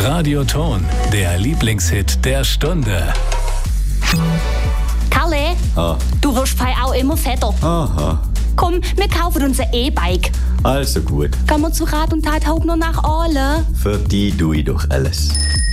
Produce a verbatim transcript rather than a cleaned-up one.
Radioton, der Lieblingshit der Stunde. Kalle, Ah. du hast fei auch immer Vetter. Aha, Komm, wir kaufen uns ein E-Bike. also gut. Gehen wir zu Rat und Tat Hauptner nach Aale. Für die tue ich doch alles.